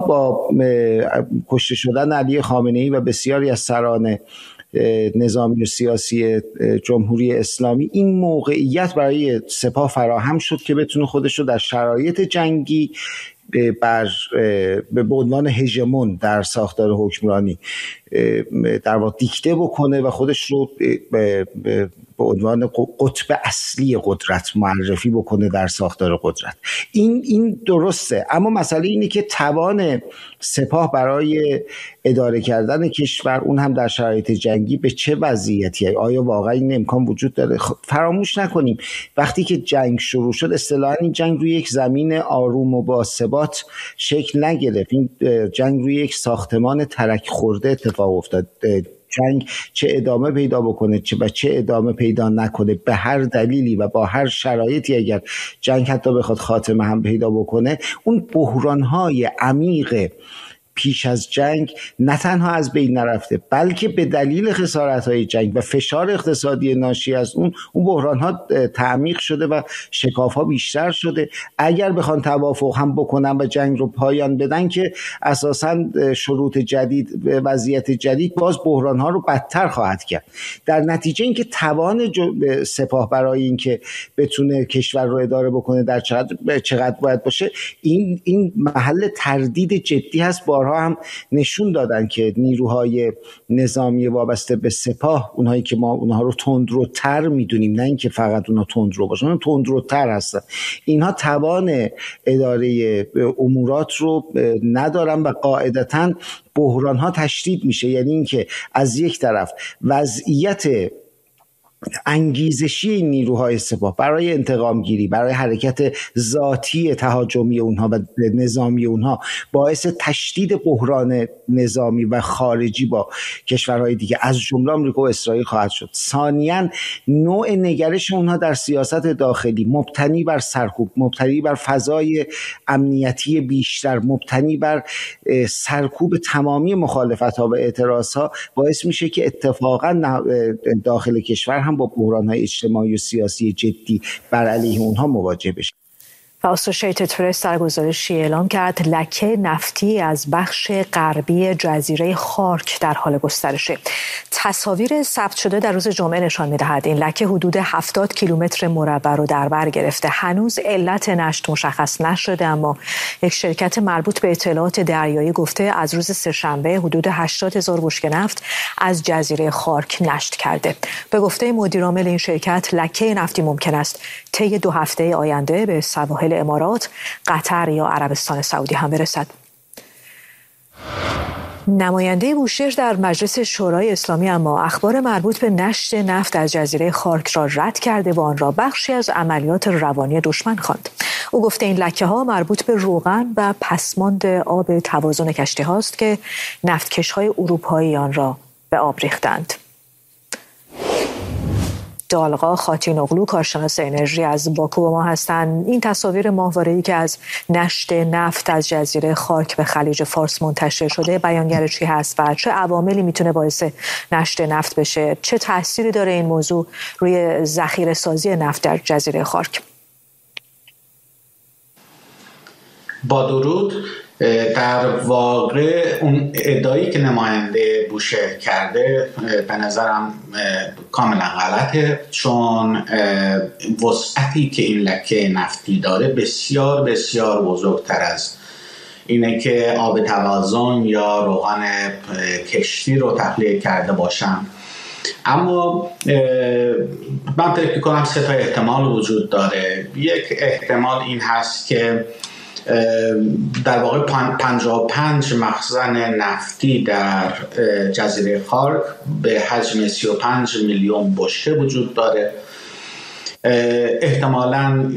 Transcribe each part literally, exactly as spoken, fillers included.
با کشته شدن علی خامنه‌ای و بسیاری از سران نظامی و سیاسی جمهوری اسلامی این موقعیت برای سپاه فراهم شد که بتونه خودش رو در شرایط جنگی بر به عنوان هژمون در ساختار حکمرانی در واقع دیکته بکنه و خودش رو به به عنوان قطب اصلی قدرت معرفی بکنه در ساختار قدرت. این این درسته، اما مسئله اینه که توان سپاه برای اداره کردن کشور، اون هم در شرایط جنگی، به چه وضعیتی هست؟ آیا واقعا این امکان وجود داره؟ فراموش نکنیم وقتی که جنگ شروع شد اصطلاحاً این جنگ روی یک زمین آروم و با ثبات شکل نگرفت. این جنگ روی یک ساختمان ترک خورده اتفاق افتاد. جنگ چه ادامه پیدا بکنه چه و چه ادامه پیدا نکنه، به هر دلیلی و با هر شرایطی اگر جنگ حتی بخواد خاتمه هم پیدا بکنه، اون بحران‌های عمیق پیش از جنگ نه تنها از بین نرفته، بلکه به دلیل خسارت‌های جنگ و فشار اقتصادی ناشی از اون اون بحران‌ها تعمیق شده و شکاف‌ها بیشتر شده. اگر بخوان توافق هم بکنن و جنگ رو پایان بدن که اساساً شروط جدید، وضعیت جدید باز بحران‌ها رو بدتر خواهد کرد. در نتیجه اینکه توان سپاه برای اینکه بتونه کشور رو اداره بکنه در چقدر چقدر باید باشه، این این محل تردید جدی هست. بارها هم نشون دادن که نیروهای نظامی وابسته به سپاه، اونهایی که ما اونها رو تندروتر میدونیم، نه اینکه فقط اونها تندرو باشن، اونها تندروتر هستن، اینها توان اداره امورات رو ندارن و قاعدتاً بحران‌ها تشدید میشه. یعنی اینکه از یک طرف وضعیت انگیزشی این نیروهای سپاه برای انتقام گیری، برای حرکت ذاتی تهاجمی اونها و نظامی اونها باعث تشدید بحران نظامی و خارجی با کشورهای دیگه از جمله آمریکا و اسرائیل خواهد شد. ثانیاً نوع نگرش اونها در سیاست داخلی مبتنی بر سرکوب، مبتنی بر فضای امنیتی بیشتر، مبتنی بر سرکوب تمامی مخالفت‌ها و اعتراض‌ها باعث میشه که اتفاقاً داخل کشور هم با بحران‌های اجتماعی و سیاسی جدی بر علیه اونها مواجه بشه. و اسوشیتد پرس در گزارشی اعلام کرد لکه نفتی از بخش غربی جزیره خارک در حال گسترشه. تصاویر ثبت شده در روز جمعه نشان می‌دهد این لکه حدود هفتاد کیلومتر مربع رو در بر گرفته. هنوز علت نشت مشخص نشده، اما یک شرکت مربوط به اطلاعات دریایی گفته از روز سه‌شنبه حدود هشتاد هزار بشکه نفت از جزیره خارک نشت کرده. به گفته مدیرعامل این شرکت، لکه نفتی ممکن است طی دو هفته آینده به سواحل امارات، قطر یا عربستان سعودی هم برسد. نماینده بوشهر در مجلس شورای اسلامی اما اخبار مربوط به نشت نفت از جزیره خارک را رد کرده و آن را بخشی از عملیات روانی دشمن خواند. او گفته این لکه ها مربوط به روغن و پسماند آب توازن کشتی هاست که نفتکش های اروپایی آن را به آب ریختند. دالغا خاتینوغلو، کارشناس انرژی از باکو با ما هستند. این تصاویر ماهواره‌ای که از نشت نفت از جزیره خارک به خلیج فارس منتشر شده بیانگر چی هست و چه عواملی میتونه باعث نشت نفت بشه؟ چه تأثیری داره این موضوع روی ذخیره سازی نفت در جزیره خارک؟ با درود. در واقع اون ادعایی که نماینده بوشهر کرده به نظرم کاملا غلطه، چون وسعتی که این لکه نفتی داره بسیار بسیار بزرگتر از اینه که آب توازن یا روغن کشتی رو تخلیه کرده باشن. اما من فکر می‌کنم سه تا احتمال وجود داره. یک احتمال این هست که در واقع پنجاه و پنج مخزن نفتی در جزیره خارک به حجم سی و پنج میلیون بشکه وجود داره. احتمالاً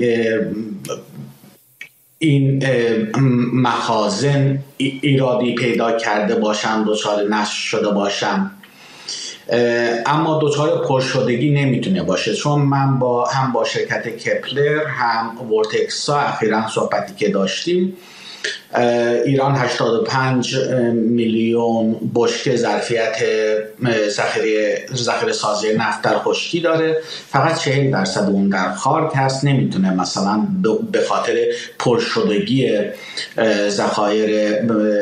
این مخازن ایرادی پیدا کرده باشن، دچار نشت شده باشن، اما دچار پرشدگی نمیتونه باشه، چون من با هم با شرکت کپلر هم ورتکسا اخیراً صحبتی که داشتیم، ایران هشتاد و پنج میلیون بشکه ظرفیت ذخیره ذخیره سازی نفت در خشکی داره، فقط چهل درصد اون در خارک هست. نمیتونه مثلا به خاطر پرشدگی ذخایر